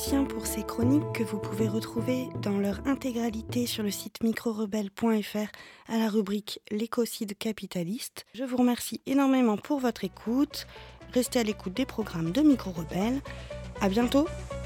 Tiens, pour ces chroniques que vous pouvez retrouver dans leur intégralité sur le site microrebelle.fr à la rubrique l'écocide capitaliste. Je vous remercie énormément pour votre écoute. Restez à l'écoute des programmes de Micro Rebelle. À bientôt!